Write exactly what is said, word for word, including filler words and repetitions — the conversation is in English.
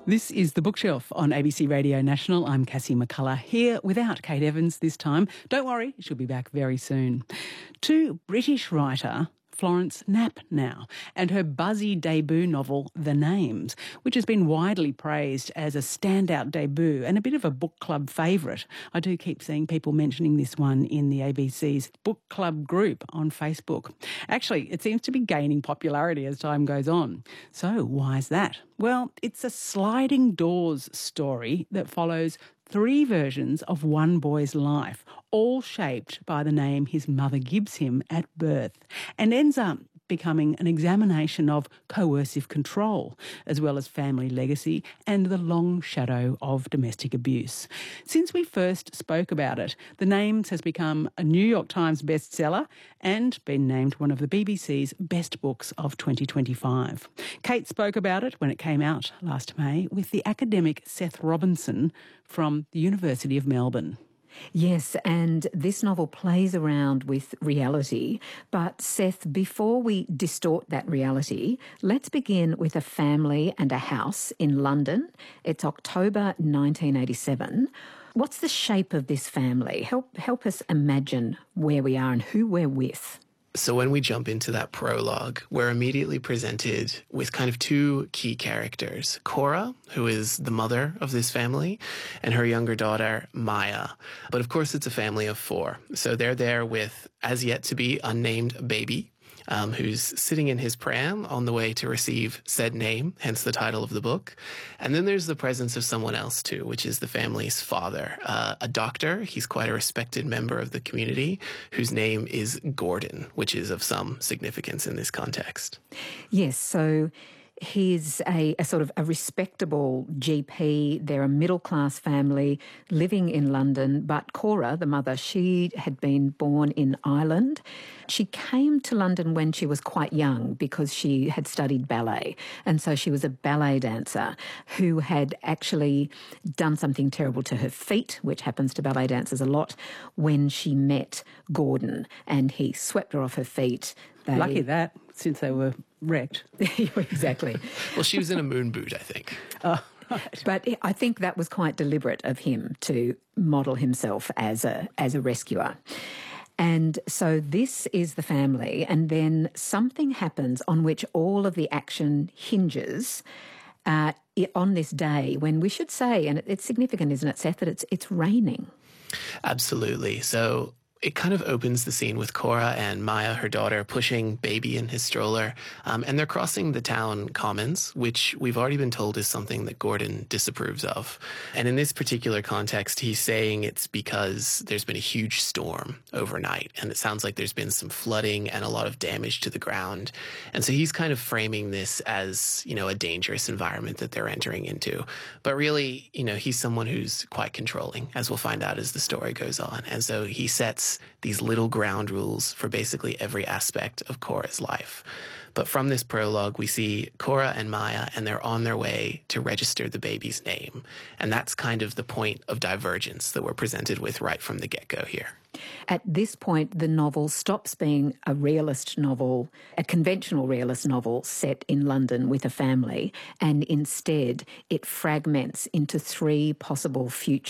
This is The Bookshelf on A B C Radio National. I'm Cassie McCullough, here without Kate Evans this time. Don't worry, she'll be back very soon. To British writer Florence Knapp now, and her buzzy debut novel, The Names, which has been widely praised as a standout debut and a bit of a book club favourite. I do keep seeing people mentioning this one in the A B C's book club group on Facebook. Actually, it seems to be gaining popularity as time goes on. So why is that? Well, it's a sliding doors story that follows three versions of one boy's life, all shaped by the name his mother gives him at birth, and ends up becoming an examination of coercive control, as well as family legacy and the long shadow of domestic abuse. Since we first spoke about it, The Names has become a New York Times bestseller and been named one of the B B C's best books of twenty twenty-five. Kate spoke about it when it came out last May with the academic Seth Robinson from the University of Melbourne. Yes, and this novel plays around with reality. But Seth, before we distort that reality, let's begin with a family and a house in London. It's October nineteen eighty-seven. What's the shape of this family? Help help us imagine where we are and who we're with. So when we jump into that prologue, we're immediately presented with kind of two key characters. Cora, who is the mother of this family, and her younger daughter, Maya. But of course, it's a family of four. So they're there with as yet to be unnamed baby, um, who's sitting in his pram on the way to receive said name, hence the title of the book. And then there's the presence of someone else too, which is the family's father, uh, a doctor. He's quite a respected member of the community whose name is Gordon, which is of some significance in this context. Yes, so he's a, a sort of a respectable G P. They're a middle-class family living in London. But Cora, the mother, she had been born in Ireland. She came to London when she was quite young because she had studied ballet. And so she was a ballet dancer who had actually done something terrible to her feet, which happens to ballet dancers a lot, when she met Gordon. And he swept her off her feet. They... Lucky that, since they were wrecked. Exactly. Well, she was in a moon boot, I think. Oh, right. But I think that was quite deliberate of him to model himself as a as a rescuer. And so this is the family, and then something happens on which all of the action hinges uh, on this day when we should say, and it's significant, isn't it, Seth, that it's it's raining. Absolutely. So it kind of opens the scene with Cora and Maya, her daughter, pushing baby in his stroller. Um, and they're crossing the town commons, which we've already been told is something that Gordon disapproves of. And in this particular context, he's saying it's because there's been a huge storm overnight. And it sounds like there's been some flooding and a lot of damage to the ground. And so he's kind of framing this as, you know, a dangerous environment that they're entering into. But really, you know, he's someone who's quite controlling, as we'll find out as the story goes on. And so he sets these little ground rules for basically every aspect of Cora's life. But from this prologue, we see Cora and Maya, and they're on their way to register the baby's name. And that's kind of the point of divergence that we're presented with right from the get-go here. At this point, the novel stops being a realist novel, a conventional realist novel set in London with a family, and instead it fragments into three possible futures.